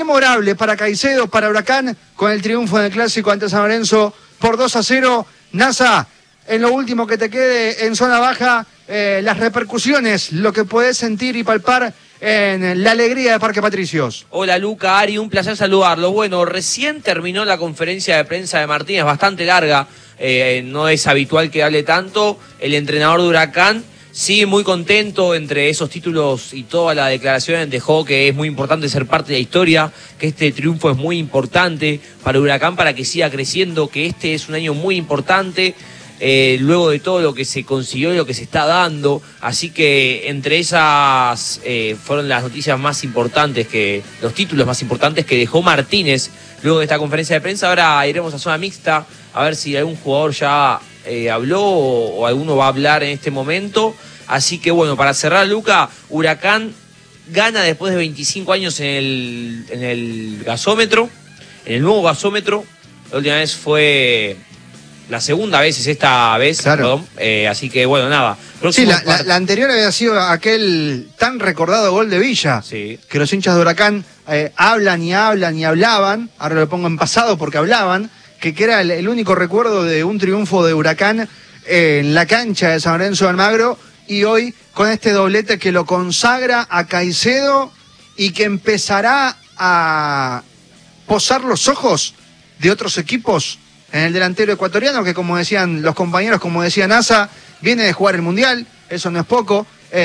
Memorable para Caicedo, para Huracán, con el triunfo en el Clásico ante San Lorenzo por 2-0. Nasa, en lo último que te quede en zona baja, las repercusiones, lo que podés sentir y palpar en la alegría de Parque Patricios. Hola Luca, Ari, un placer saludarlo. Bueno, recién terminó la conferencia de prensa de Martínez, bastante larga, no es habitual que hable tanto. El entrenador de Huracán sigue muy contento. Entre esos títulos y toda la declaración dejó que es muy importante ser parte de la historia, que este triunfo es muy importante para Huracán para que siga creciendo, que este es un año muy importante. Luego de todo lo que se consiguió y lo que se está dando, así que entre esas fueron las noticias más importantes, los títulos más importantes que dejó Martínez luego de esta conferencia de prensa. Ahora iremos a zona mixta a ver si algún jugador ya habló o alguno va a hablar en este momento. Así que bueno, para cerrar, Luca, Huracán gana después de 25 años en el gasómetro, en el nuevo gasómetro. La última vez fue... La segunda vez es esta vez, claro. Perdón. Así que bueno, nada. Sí, la anterior había sido aquel tan recordado gol de Villa, sí, que los hinchas de Huracán hablan y hablaban, ahora lo pongo en pasado porque hablaban, que era el único recuerdo de un triunfo de Huracán en la cancha de San Lorenzo de Almagro, y hoy con este doblete que lo consagra a Caicedo y que empezará a posar los ojos de otros equipos en el delantero ecuatoriano, que como decían los compañeros, como decía Nasa, viene de jugar el Mundial, eso no es poco,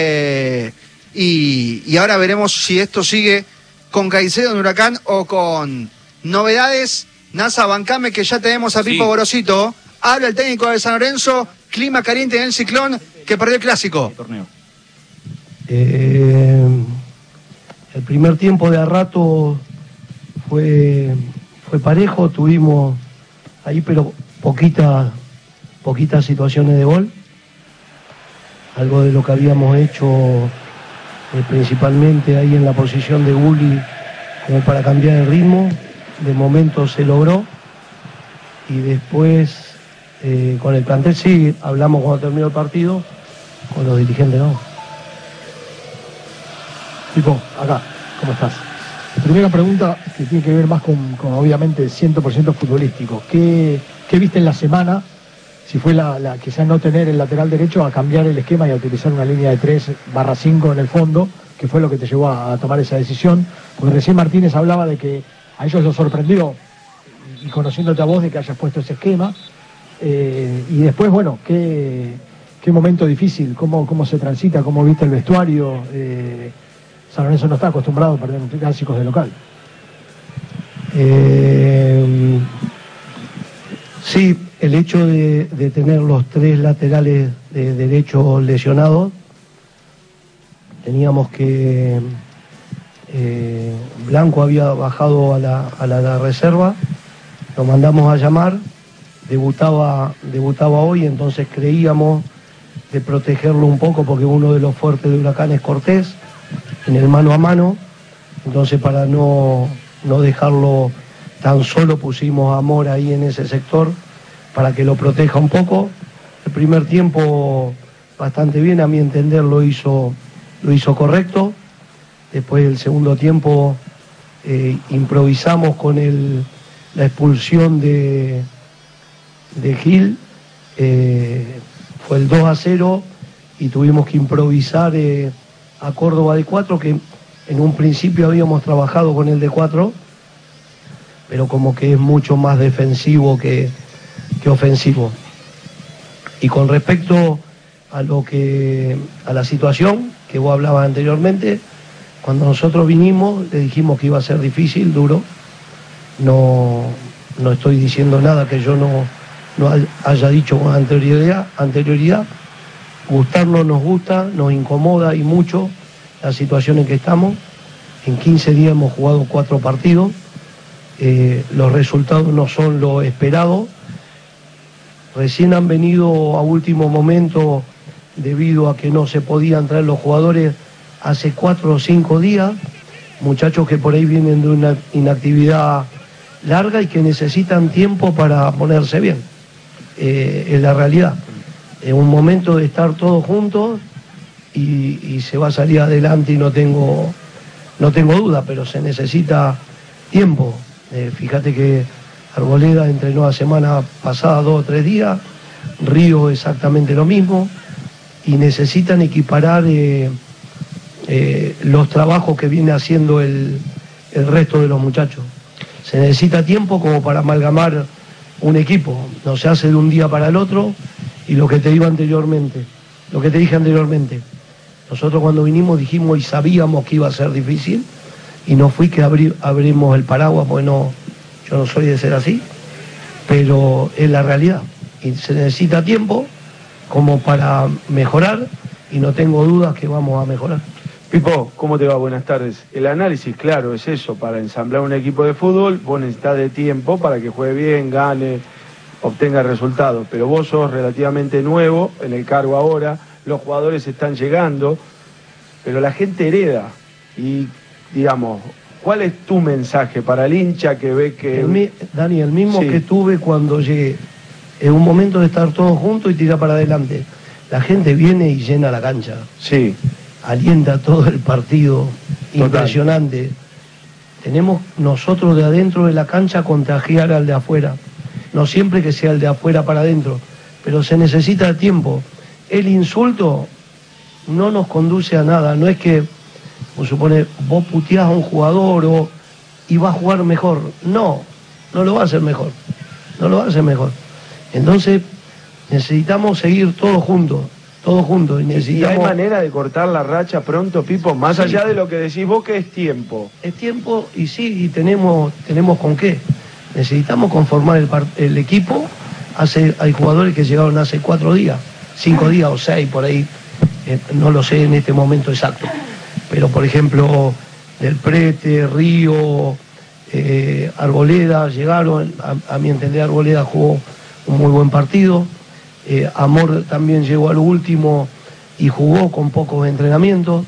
y ahora veremos si esto sigue con Caicedo en Huracán o con novedades. Nasa, bancame que ya tenemos a Pipo Gorosito. Habla el técnico de San Lorenzo, clima caliente en el Ciclón, que perdió el Clásico. El primer tiempo de a rato fue parejo, tuvimos ahí, pero poquitas situaciones de gol. Algo de lo que habíamos hecho principalmente ahí en la posición de Gulli, como para cambiar el ritmo. De momento se logró. Y después, con el plantel sí, hablamos cuando terminó el partido, con los dirigentes no. Pipo, acá, ¿cómo estás? Primera pregunta que tiene que ver más con obviamente 100% futbolístico. ¿Qué viste en la semana? Si fue la quizás no tener el lateral derecho a cambiar el esquema y a utilizar una línea de 3/5 en el fondo, que fue lo que te llevó a tomar esa decisión. Porque recién Martínez hablaba de que a ellos los sorprendió, y conociéndote a vos, de que hayas puesto ese esquema. Y después, bueno, qué momento difícil, cómo se transita, cómo viste el vestuario. San Lorenzo no está acostumbrado a perder clásicos de local. Sí, el hecho de tener los 3 laterales de derecho lesionados, teníamos que... Blanco había bajado a la reserva, lo mandamos a llamar, debutaba hoy, entonces creíamos de protegerlo un poco porque uno de los fuertes de Huracán es Cortés, en el mano a mano, entonces para no dejarlo tan solo pusimos a Mora ahí en ese sector para que lo proteja un poco. El primer tiempo bastante bien, a mi entender lo hizo correcto. Después del segundo tiempo improvisamos con la expulsión de Gil, fue el 2-0 y tuvimos que improvisar a Córdoba de 4, que en un principio habíamos trabajado con el de 4, pero como que es mucho más defensivo que ofensivo. Y con respecto a la situación que vos hablabas anteriormente, cuando nosotros vinimos le dijimos que iba a ser difícil, duro. No estoy diciendo nada que yo no haya dicho con anterioridad. Gustarnos nos gusta, nos incomoda y mucho la situación en que estamos. En 15 días hemos jugado 4 partidos. Los resultados no son lo esperado. Recién han venido a último momento debido a que no se podían traer los jugadores hace 4 o 5 días. Muchachos que por ahí vienen de una inactividad larga y que necesitan tiempo para ponerse bien. Es la realidad. Es un momento de estar todos juntos y se va a salir adelante y no tengo duda, pero se necesita tiempo. Fíjate que Arboleda entrenó la semana pasada 2 o 3 días, Río exactamente lo mismo, y necesitan equiparar los trabajos que viene haciendo el resto de los muchachos. Se necesita tiempo como para amalgamar un equipo, no se hace de un día para el otro, y lo que te dije anteriormente, nosotros cuando vinimos dijimos y sabíamos que iba a ser difícil, y no fui que abrimos el paraguas, porque yo no soy de ser así, pero es la realidad, y se necesita tiempo como para mejorar, y no tengo dudas que vamos a mejorar. Pipo, ¿cómo te va? Buenas tardes. El análisis, claro, es eso, para ensamblar un equipo de fútbol, vos necesitas de tiempo para que juegue bien, gane, obtenga resultados, pero vos sos relativamente nuevo en el cargo ahora, los jugadores están llegando, pero la gente hereda, y digamos, ¿cuál es tu mensaje para el hincha que ve que... Dani, el mismo sí, que tuve cuando llegué, en un momento de estar todos juntos y tirar para adelante, la gente viene y llena la cancha. Sí. Alienta todo el partido. Total. Impresionante. Tenemos nosotros de adentro de la cancha contagiar al de afuera. No siempre que sea el de afuera para adentro, pero se necesita tiempo. El insulto no nos conduce a nada. No es que, vos puteás a un jugador y va a jugar mejor. No lo va a hacer mejor. Entonces necesitamos seguir todos juntos. Y necesitamos... ¿Y hay manera de cortar la racha pronto, Pipo? Más allá de lo que decís vos, que es tiempo. Es tiempo, y sí, y tenemos con qué. Necesitamos conformar el equipo. Hay jugadores que llegaron hace 4 días, 5 días o 6 por ahí, no lo sé en este momento exacto. Pero por ejemplo, Del Prete, Río, Arboleda llegaron. A mi entender, Arboleda jugó un muy buen partido. Amor también llegó al último y jugó con pocos entrenamientos.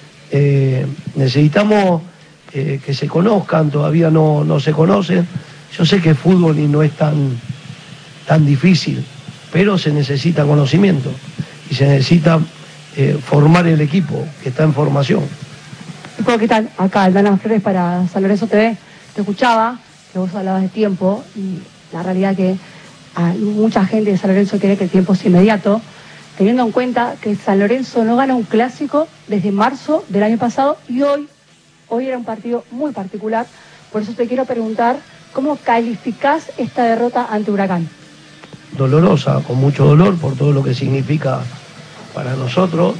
Necesitamos que se conozcan, todavía no se conocen. Yo sé que fútbol y no es tan difícil, pero se necesita conocimiento y se necesita formar el equipo que está en formación. ¿Qué tal? Acá Aldana Flores para San Lorenzo TV. Te escuchaba, que vos hablabas de tiempo, y la realidad que hay mucha gente de San Lorenzo cree que el tiempo es inmediato, teniendo en cuenta que San Lorenzo no gana un clásico desde marzo del año pasado, y hoy era un partido muy particular. Por eso te quiero preguntar, ¿cómo calificás esta derrota ante Huracán? Dolorosa, con mucho dolor por todo lo que significa para nosotros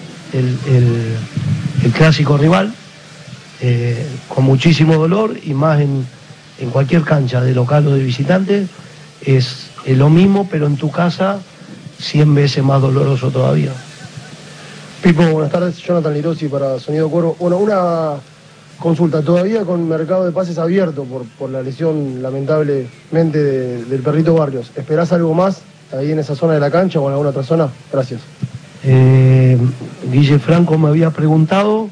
el clásico rival, con muchísimo dolor, y más en cualquier cancha de local o de visitante, es lo mismo, pero en tu casa 100 veces más doloroso todavía. Pipo, buenas tardes. Jonathan Lirosi para Sonido Cuervo. Bueno, una consulta. Todavía con mercado de pases abierto por la lesión lamentablemente del Perrito Barrios, ¿esperás algo más ahí en esa zona de la cancha o en alguna otra zona? Gracias. Guille Franco me había preguntado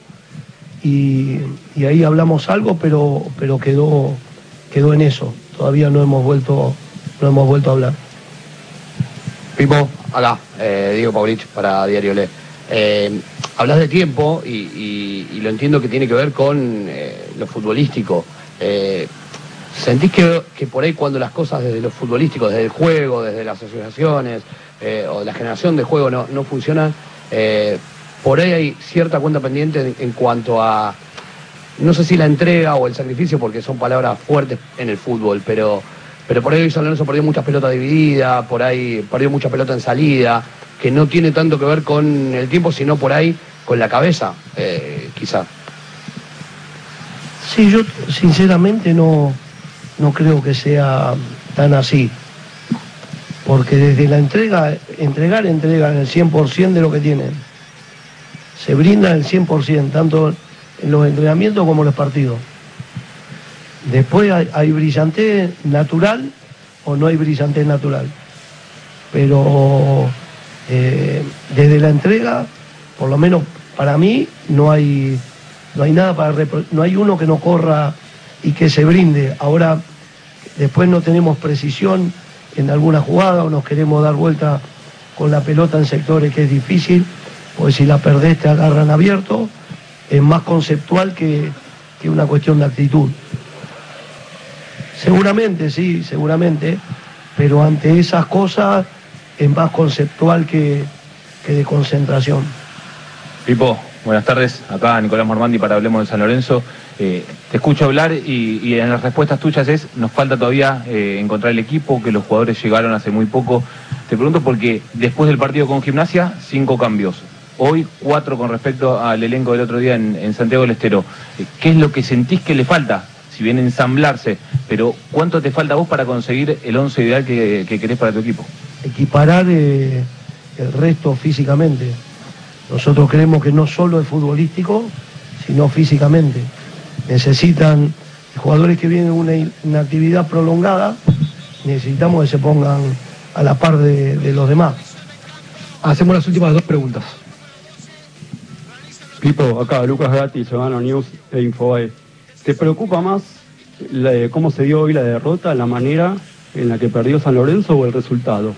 y ahí hablamos algo, pero quedó en eso. Todavía no hemos vuelto a hablar. Pipo, acá, Diego Paulich para Diario Le. Hablas de tiempo y lo entiendo que tiene que ver con lo futbolístico. ¿Sentís que por ahí cuando las cosas desde lo futbolístico, desde el juego, desde las asociaciones o la generación de juego no funcionan, por ahí hay cierta cuenta pendiente en cuanto a, no sé si la entrega o el sacrificio, porque son palabras fuertes en el fútbol, pero por ahí San Lorenzo perdió muchas pelotas divididas, por ahí perdió mucha pelota en salida, que no tiene tanto que ver con el tiempo, sino por ahí con la cabeza, quizá. Sí, yo sinceramente no creo que sea tan así, porque desde la entregan el 100% de lo que tienen, se brindan el 100%, tanto en los entrenamientos como en los partidos. Después hay brillantez natural o no hay brillantez natural, pero desde la entrega, por lo menos para mí, no hay nada no hay uno que no corra y que se brinde. Ahora, después no tenemos precisión en alguna jugada o nos queremos dar vuelta con la pelota en sectores que es difícil, pues si la perdés te agarran abierto. Es más conceptual que una cuestión de actitud. Seguramente, sí, seguramente, pero ante esas cosas es más conceptual que de concentración. Pipo, buenas tardes. Acá Nicolás Mormandi para Hablemos de San Lorenzo. Te escucho hablar y en las respuestas tuyas nos falta todavía encontrar el equipo, que los jugadores llegaron hace muy poco. Te pregunto porque después del partido con Gimnasia, 5 cambios. Hoy 4 con respecto al elenco del otro día en Santiago del Estero. ¿Qué es lo que sentís que le falta? Si bien ensamblarse, pero ¿cuánto te falta a vos para conseguir el 11 ideal que querés para tu equipo? Equiparar el resto físicamente. Nosotros creemos que no solo es futbolístico, sino físicamente. Necesitan jugadores que vienen una actividad prolongada, necesitamos que se pongan a la par de los demás. Hacemos las últimas 2 preguntas. Pipo, acá Lucas Gatti, Ciudadano News e Infobae. ¿Te preocupa más cómo se dio hoy la derrota, la manera en la que perdió San Lorenzo o el resultado?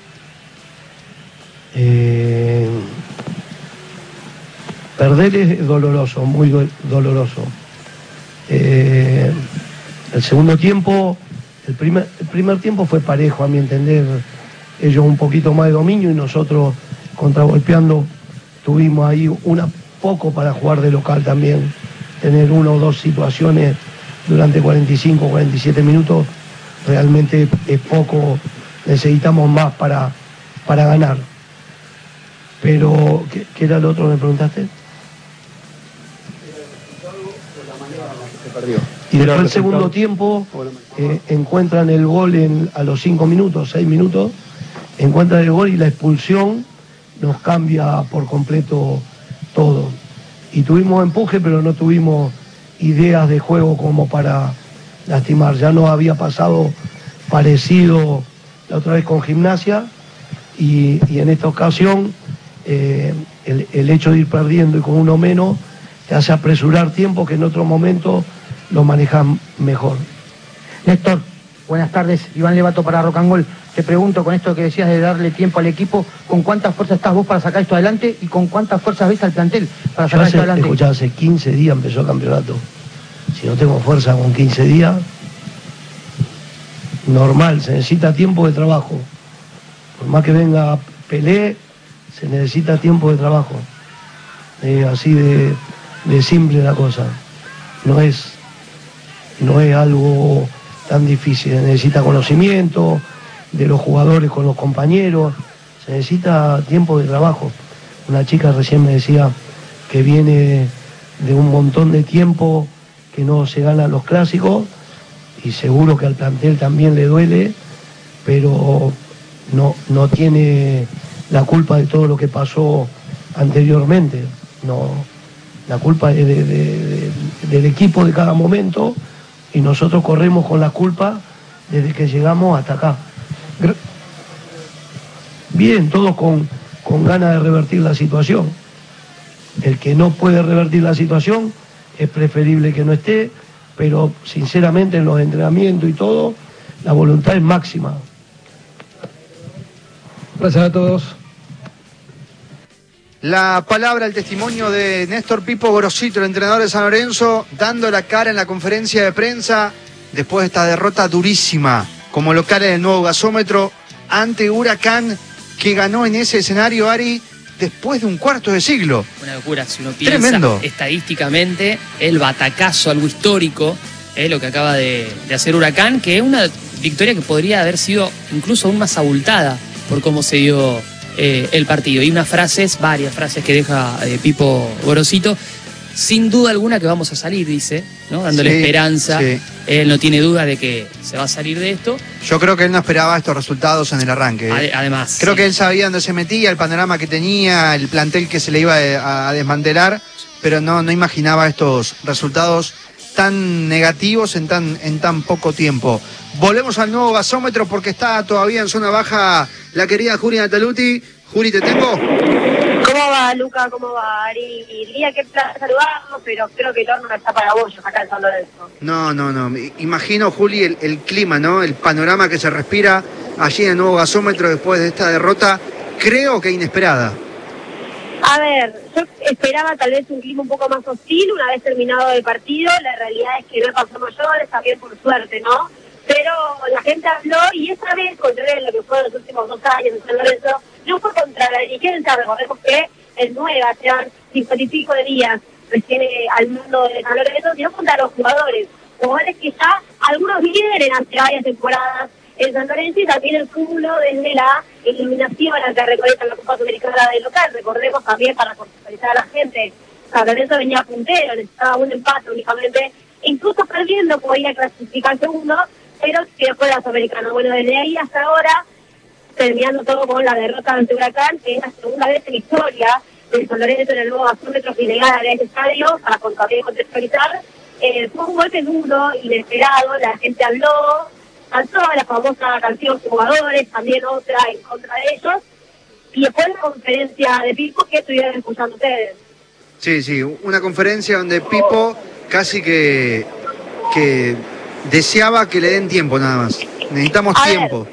Perder es doloroso, muy doloroso. El segundo tiempo, el primer tiempo fue parejo, a mi entender. Ellos un poquito más de dominio y nosotros contragolpeando. Tuvimos ahí poco para jugar de local también. Tener 1 o 2 situaciones durante 45 o 47 minutos realmente es poco. Necesitamos más para ganar. Pero, ¿qué era lo otro que me preguntaste? Y después el segundo tiempo encuentran el gol a los 5 minutos, 6 minutos, encuentran el gol y la expulsión nos cambia por completo todo. Y tuvimos empuje, pero no tuvimos ideas de juego como para lastimar. Ya nos había pasado parecido la otra vez con Gimnasia y en esta ocasión el hecho de ir perdiendo y con uno menos te hace apresurar tiempo que en otro momento lo manejan mejor. Néstor, buenas tardes. Iván Levato para Rocangol. Te pregunto, con esto que decías de darle tiempo al equipo, ¿con cuántas fuerzas estás vos para sacar esto adelante y con cuántas fuerzas ves al plantel para sacar esto adelante? Escuchá, hace 15 días empezó el campeonato. Si no tengo fuerza con 15 días, normal, se necesita tiempo de trabajo. Por más que venga Pelé, se necesita tiempo de trabajo. Así de simple la cosa. No es algo tan difícil. Se necesita conocimiento de los jugadores con los compañeros. Se necesita tiempo de trabajo. Una chica recién me decía que viene de un montón de tiempo que no se ganan los clásicos y seguro que al plantel también le duele, pero no tiene la culpa de todo lo que pasó anteriormente. No, la culpa es del equipo de cada momento y nosotros corremos con la culpa desde que llegamos hasta acá. Bien, todos con ganas de revertir la situación. El que no puede revertir la situación es preferible que no esté, pero sinceramente en los entrenamientos y todo, la voluntad es máxima. Gracias a todos. La palabra, el testimonio de Néstor Pipo Gorosito, el entrenador de San Lorenzo, dando la cara en la conferencia de prensa después de esta derrota durísima como local en el nuevo gasómetro ante Huracán, que ganó en ese escenario, Ari, después de un cuarto de siglo. Una locura, si uno piensa tremendo. Estadísticamente, el batacazo, algo histórico, lo que acaba de hacer Huracán, que es una victoria que podría haber sido incluso aún más abultada por cómo se dio el partido. Y varias frases que deja Pipo Gorosito. Sin duda alguna que vamos a salir, dice, ¿no? Dándole esperanza. Sí. Él no tiene duda de que se va a salir de esto. Yo creo que él no esperaba estos resultados en el arranque. Además. Creo que él sabía dónde se metía, el panorama que tenía, el plantel que se le iba a desmantelar, pero no imaginaba estos resultados tan negativos en tan poco tiempo. Volvemos al nuevo gasómetro porque está todavía en zona baja la querida Juli Nataluti. Juli, ¿te tengo? ¿Cómo va, Luca? ¿Cómo va, Ari? Diría que placer saludarnos, pero creo que el horno está para bollos acá en San Lorenzo. No. Imagino, Juli, el clima, ¿no? El panorama que se respira allí en el nuevo gasómetro después de esta derrota, creo que inesperada. A ver, yo esperaba tal vez un clima un poco más hostil una vez terminado el partido. La realidad es que no pasó mayores, también por suerte, ¿no? pero la gente habló y esa vez, contrario a lo que fue en los últimos 2 años en San Lorenzo, no fue contra la dirigencia. Recordemos que el Nueva llevan 50 y pico de días recién al mundo de San Lorenzo, sino contra los jugadores que ya algunos vienen hace varias temporadas en San Lorenzo, y también el cúmulo desde la eliminación a la que recolecta la Copa Sudamericana del local. Recordemos también, para contextualizar a la gente, San Lorenzo venía puntero, necesitaba un empate únicamente, incluso perdiendo podía clasificar segundo, pero que fue la Sudamericana. Bueno, desde ahí hasta ahora, terminando todo con la derrota ante Huracán, que es la segunda vez en la historia de San Lorenzo en el nuevo gasómetro que ilegal a este estadio, para también contextualizar. Fue un golpe duro, inesperado, la gente habló, cantó la famosa canción Jugadores, también otra en contra de ellos, y después la conferencia de Pipo que estuvieron escuchando ustedes. Sí, una conferencia donde Pipo casi que deseaba que le den tiempo nada más. Necesitamos tiempo.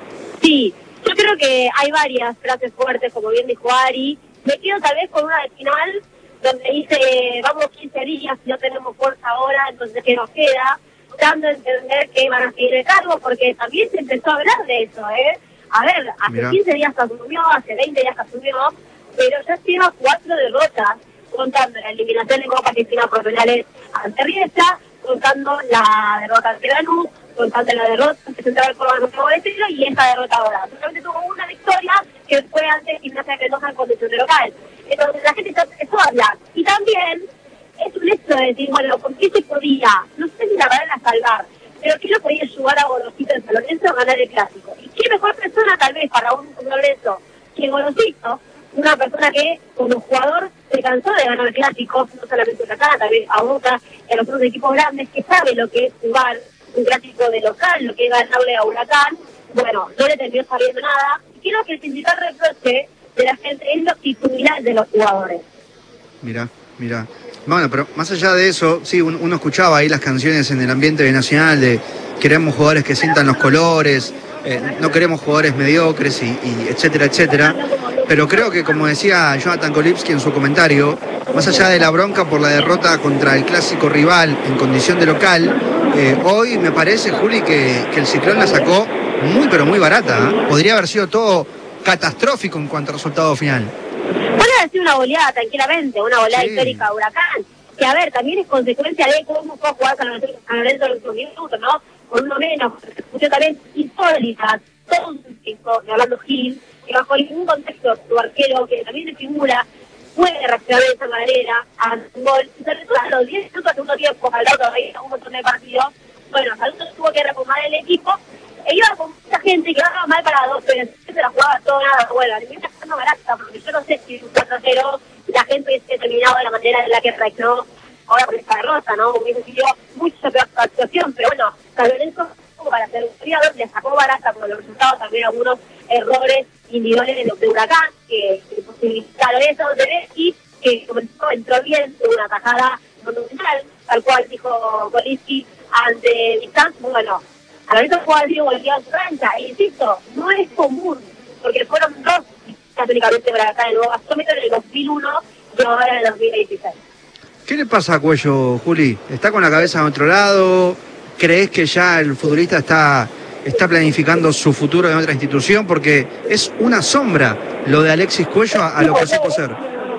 Sí, yo creo que hay varias frases fuertes, como bien dijo Ari. Me quedo tal vez con una de final, donde dice, vamos 15 días y no tenemos fuerza ahora, entonces ¿qué nos queda? Dando a entender que van a seguir de cargo, porque también se empezó a hablar de eso, A ver, hace 15 días se asumió, hace 20 días se asumió, pero ya lleva 4 derrotas, contando la eliminación de Copa Argentina por penales ante Riestra, contando la derrota ante Lanús, contando la derrota ante Central Córdoba en Nuevo Estilo, y esta derrota ahora. Solamente tuvo una victoria que fue ante Gimnasia de Mendoza en condición de local. Entonces la gente empezó a hablar. Y también es un hecho de decir, bueno, ¿por qué se podía? No sé si la van a salvar, pero ¿qué lo podía ayudar a Gorosito en San Lorenzo a ganar el clásico? ¿Y qué mejor persona tal vez para un San Lorenzo que Gorosito? Una persona que como jugador se cansó de ganar clásicos, no solamente en acá, también a Boca, en los otros equipos grandes, que sabe lo que es jugar un clásico de local, lo que es ganarle a Huracán. Bueno, no le terminó sabiendo nada. Y creo que el principal reproche de la gente es la actividad de los jugadores. Mira. Bueno, pero más allá de eso, sí, uno escuchaba ahí las canciones en el ambiente binacional de queremos jugadores que sientan los colores, no queremos jugadores mediocres y etcétera, etcétera. Pero creo que, como decía Jonathan Kolipski en su comentario, más allá de la bronca por la derrota contra el clásico rival en condición de local, hoy me parece, Juli, que el Ciclón la sacó muy pero muy barata. Podría haber sido todo catastrófico en cuanto al resultado final. Puede haber sido una goleada tranquilamente, una goleada histórica de Huracán, que a ver, también es consecuencia de cómo fue a jugar San Lorenzo en los últimos minutos, ¿no? Con uno menos, discusión también insólita, todo un chico de Orlando Gil, que bajo ningún contexto su arquero, que también de figura, puede reaccionar de esa manera a un gol. Y sobre todo a los 10 minutos de segundo tiempo, al lado todavía un montón de partidos, bueno, Saludo tuvo que reformar el equipo, e iba con mucha gente que iba mal parado, pero se la jugaba todo nada. Bueno, a mí me está pasando barata, porque yo no sé si un 4-0 la gente se terminado de la manera en la que reaccionó ahora por esta derrota, ¿no? Hubiese sido mucha peor actuación, pero bueno, San Lorenzo, como para ser un criador, le sacó barata por los resultados, también algunos errores individuales de Huracán, que posibilitaron eso de Messi, que comenzó, entró bien, tuvo una tajada monumental, tal cual dijo Kolipski ante Distanz. Bueno, a la vez el jugador dio golpeado en su cancha, e insisto, no es común, porque fueron 2 católicamente para acá de nuevo gasómetro en el 2001 y ahora en el 2016. ¿Qué le pasa a Cuello, Juli? ¿Está con la cabeza en otro lado? ¿Crees que ya el futbolista está planificando su futuro en otra institución? Porque es una sombra lo de Alexis Cuello a lo que supo ser.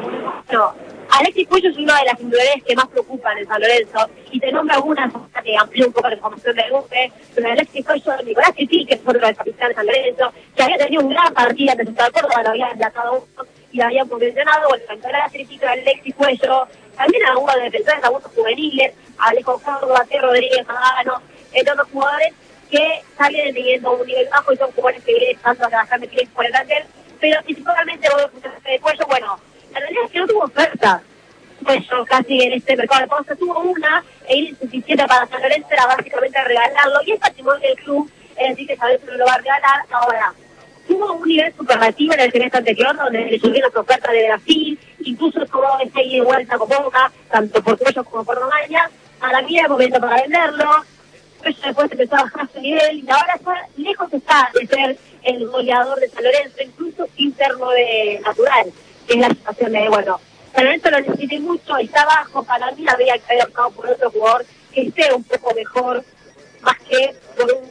No, Alexis Cuello es una de las individualidades que más preocupan en San Lorenzo, y te nombro algunas que amplió un poco la información del grupo, pero Alexis Cuello, Nicolás Titi, que es otro de los capitanes de San Lorenzo, que había tenido un gran partido ante Central Córdoba, lo había emplazado uno y lo habían convencionado. Bueno, Nicolás Titi, Alexis Cuello, también algunos defensores, algunos juveniles, Alejo Córdoba, T. Rodríguez, Magano, entre otros jugadores que salen teniendo un nivel bajo y son jugadores que vienen estando a trabajar por el plantel, pero principalmente de Cuello, bueno, la realidad es que no tuvo oferta. Cuello casi en este mercado de pausa tuvo una, e insuficiente para San Lorenzo era básicamente regalarlo, y es patrimonio del club, es decir, que San Lorenzo no lo va a regalar. Ahora, tuvo un nivel superlativo en el semestre anterior, donde le subieron las ofertas de Brasil, incluso tuvo esa ida y vuelta con Boca, tanto por Cuello como por Romaña. Para mí era el momento para venderlo. Cuello después empezó a bajar su nivel, y ahora lejos está de ser el goleador de San Lorenzo, incluso interno de natural, que es la situación de, bueno, San Lorenzo lo necesita mucho, está bajo, para mí habría que haber optado por otro jugador que esté un poco mejor, más que por un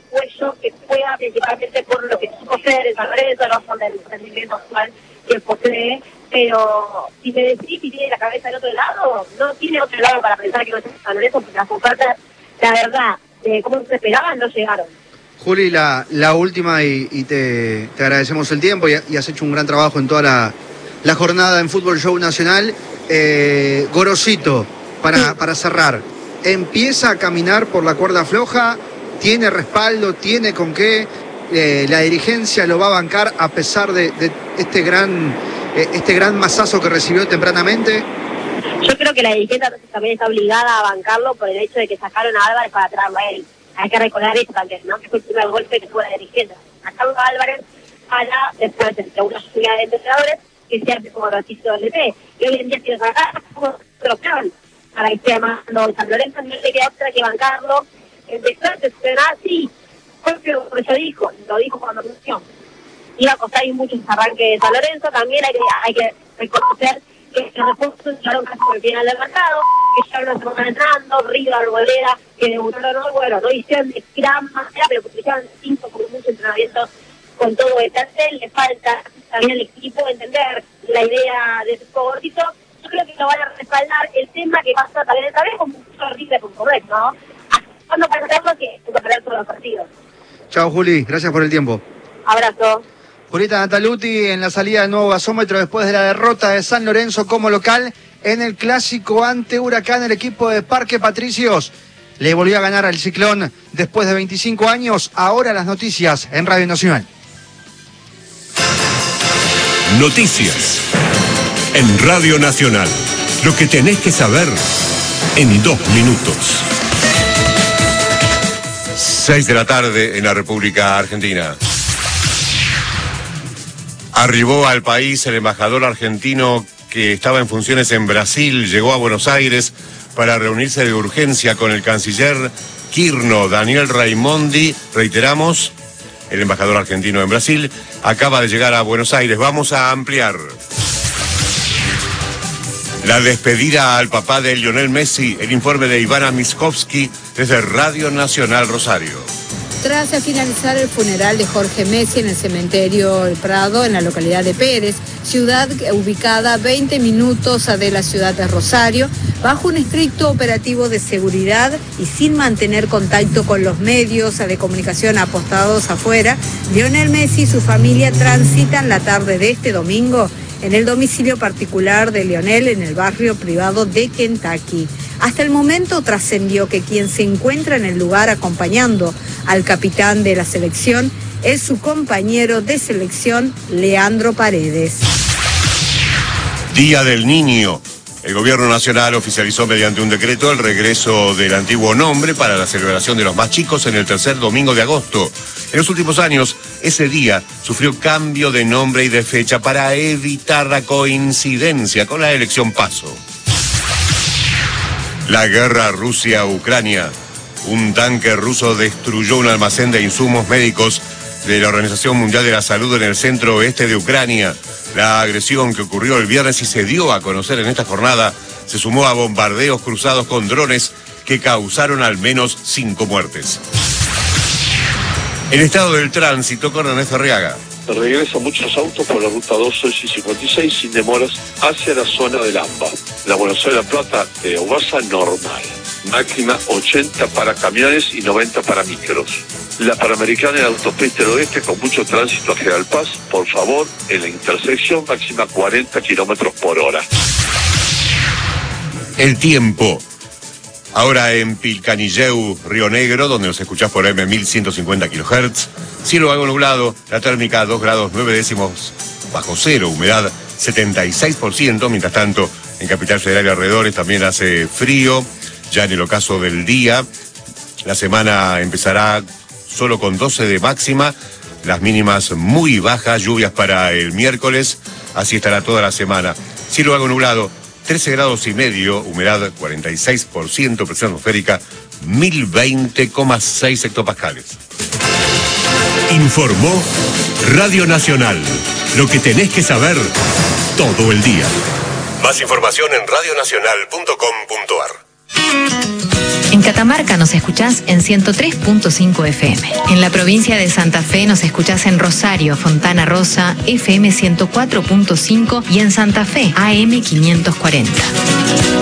principalmente por lo que supo ser el San Lorenzo, no son del rendimiento actual que posee, pero si me decís si tiene la cabeza del otro lado, no tiene otro lado para pensar que no es el San Lorenzo, porque las ofertas, la verdad, como se esperaban, no llegaron. Juli, la última y te agradecemos el tiempo y has hecho un gran trabajo en toda la jornada en Fútbol Show Nacional. Gorosito, para cerrar, empieza a caminar por la cuerda floja, tiene respaldo, tiene con qué, la dirigencia lo va a bancar a pesar de este gran masazo que recibió tempranamente. Yo creo que la dirigencia también está obligada a bancarlo por el hecho de que sacaron a Álvarez para traerlo a él. Hay que recordar eso también, ¿no? Que fue el primer golpe que tuvo la dirigencia. Sacaron a Álvarez para después entre una subida de entrenadores que se hace como ratito del DT. Y hoy en día si lo sacar como otro plan para que esté llamando San Lorenzo, no le queda otra que bancarlo. Empezó a gestionar, sí, porque yo lo dijo cuando anunció. Iba a costar mucho ese arranque de San Lorenzo, también hay que reconocer que los refuerzos llegaron casi por el final del mercado, que ya no se van entrando, Riva, Arboleda, que debutaron hoy, bueno, no hicieron de gran manera, pero utilizaron 5 como muchos entrenamientos con todo el plantel. Le falta también al equipo entender la idea de su gordito. Yo creo que lo van a respaldar. El tema que pasa también esta vez con mucho horrible con Correcto, ¿no? Cuando para hacerlo que hay que perder todos los partidos. Chao, Juli, gracias por el tiempo. Abrazo. Julieta Nataluti en la salida del nuevo gasómetro después de la derrota de San Lorenzo como local en el clásico ante Huracán. El equipo de Parque Patricios le volvió a ganar al Ciclón después de 25 años. Ahora las noticias en Radio Nacional. Noticias en Radio Nacional. Lo que tenés que saber en 2 minutos. 6 de la tarde en la República Argentina. Arribó al país el embajador argentino que estaba en funciones en Brasil. Llegó a Buenos Aires para reunirse de urgencia con el canciller Quirno, Daniel Raimondi. Reiteramos, el embajador argentino en Brasil acaba de llegar a Buenos Aires. Vamos a ampliar. La despedida al papá de Lionel Messi, el informe de Ivana Miskovsky desde Radio Nacional Rosario. Tras finalizar el funeral de Jorge Messi en el cementerio El Prado, en la localidad de Pérez, ciudad ubicada a 20 minutos de la ciudad de Rosario, bajo un estricto operativo de seguridad y sin mantener contacto con los medios de comunicación apostados afuera, Lionel Messi y su familia transitan la tarde de este domingo en el domicilio particular de Lionel en el barrio privado de Kentucky. Hasta el momento trascendió que quien se encuentra en el lugar acompañando al capitán de la selección es su compañero de selección, Leandro Paredes. Día del Niño. El Gobierno Nacional oficializó mediante un decreto el regreso del antiguo nombre para la celebración de los más chicos en el tercer domingo de agosto. En los últimos años, ese día sufrió cambio de nombre y de fecha para evitar la coincidencia con la elección PASO. La guerra Rusia-Ucrania. Un tanque ruso destruyó un almacén de insumos médicos de la Organización Mundial de la Salud en el centro oeste de Ucrania. La agresión que ocurrió el viernes y se dio a conocer en esta jornada se sumó a bombardeos cruzados con drones que causaron al menos 5 muertes. El estado del tránsito con Ernesto Arriaga. Regresan muchos autos por la ruta 12 y 56 sin demoras hacia la zona del AMBA. La Buenos Aires-La Plata de Aguasa normal. Máxima 80 para camiones y 90 para micros. La Panamericana en la autopista del oeste con mucho tránsito hacia General Paz. Por favor, en la intersección máxima 40 kilómetros por hora. El tiempo. Ahora en Pilcanilleu, Río Negro, donde nos escuchás por M1150 kHz. Cielo algo nublado, la térmica 2 grados 9 décimos bajo cero, humedad 76%. Mientras tanto, en Capital Federal y alrededores también hace frío. Ya en el ocaso del día, la semana empezará solo con 12 de máxima, las mínimas muy bajas, lluvias para el miércoles, así estará toda la semana. Cielo algo nublado, 13 grados y medio, humedad 46%, presión atmosférica 1020,6 hectopascales. Informó Radio Nacional, lo que tenés que saber todo el día. Más información en radionacional.com.ar. En Catamarca nos escuchás en 103.5 FM. En la provincia de Santa Fe nos escuchás en Rosario, Fontana Rosa, FM 104.5 y en Santa Fe, AM 540.